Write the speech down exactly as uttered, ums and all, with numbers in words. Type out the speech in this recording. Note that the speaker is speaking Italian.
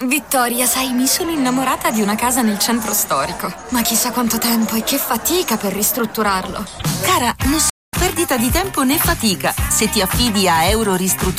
Vittoria, sai, mi sono innamorata di una casa nel centro storico. Ma chissà quanto tempo e che fatica per ristrutturarlo. Cara, nessuna perdita di tempo né fatica. Se ti affidi a Euro Ristruttura